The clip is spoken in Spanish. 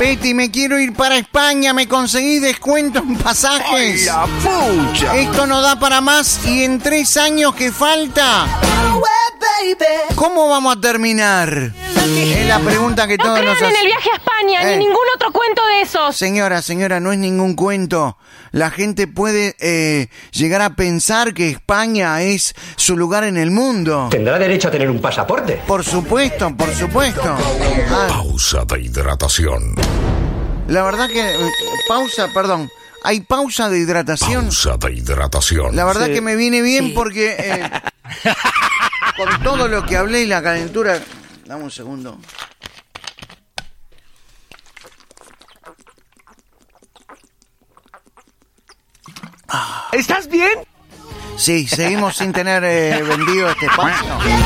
Betty, me quiero ir para España. ¿Me conseguís descuento en pasajes? ¡Ay, la pucha! Esto no da para más y en 3 años que falta, ¿cómo vamos a terminar? Es la pregunta que todos nos crean en el viaje a España, ni ningún otro cuento de esos. Señora, no es ningún cuento. La gente puede llegar a pensar que España es su lugar en el mundo. ¿Tendrá derecho a tener un pasaporte? Por supuesto. Pausa de hidratación. La verdad que... perdón. ¿Hay pausa de hidratación? Pausa de hidratación. La verdad que me viene bien porque... con todo lo que hablé y la calentura... Dame un segundo. ¿Estás bien? Sí, seguimos sin tener vendido este espacio.